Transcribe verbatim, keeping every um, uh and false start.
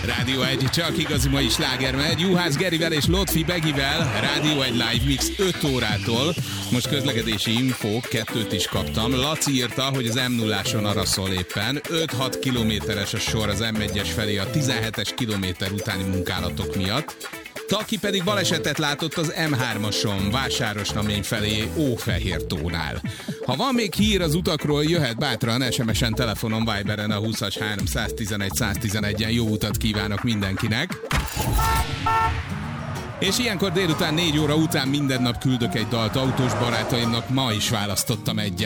Rádió egy, csak igazi mai sláger megy. Juhász Gerivel és Lotfi Begivel. Rádió egy live mix öt órától. Most közlekedési infók, kettőt is kaptam. Laci írta, hogy az em nulláson arra szól éppen. öt-hat kilométeres a sor az em egyes felé a tizenhetes kilométer utáni munkálatok miatt. Taki pedig balesetet látott az em hármason, Vásárosnamény felé Ófehértónál. Ha van még hír az utakról, jöhet bátran, es em es-en, telefonon, Viberen a húszas három száztizenegy száztizenegyen. Jó utat kívánok mindenkinek! És ilyenkor délután négy óra után minden nap küldök egy dalt autós barátaimnak, ma is választottam egyet.